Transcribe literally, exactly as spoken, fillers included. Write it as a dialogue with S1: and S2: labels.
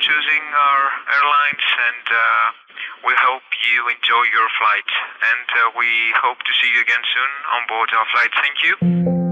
S1: choosing our airlines, and uh, we hope you enjoy your flight. And uh, we hope to see you again soon on board our flight. Thank you.